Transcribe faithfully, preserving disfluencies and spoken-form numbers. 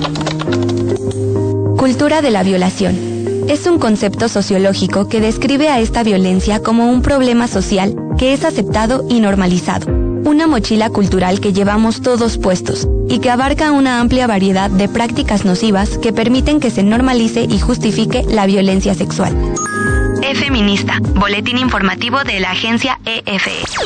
Cultura de la violación. Es un concepto sociológico que describe a esta violencia como un problema social que es aceptado y normalizado. Una mochila cultural que llevamos todos puestos y que abarca una amplia variedad de prácticas nocivas que permiten que se normalice y justifique la violencia sexual. E-Feminista, boletín informativo de la agencia E F E.